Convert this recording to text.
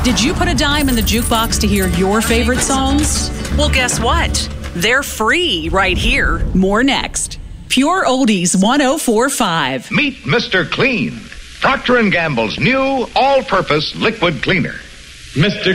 Did you put a dime in the jukebox to hear your favorite songs? Well, guess what? They're free right here. More next. Pure Oldies 104.5. Meet Mr. Clean, Procter & Gamble's new all-purpose liquid cleaner. Mr.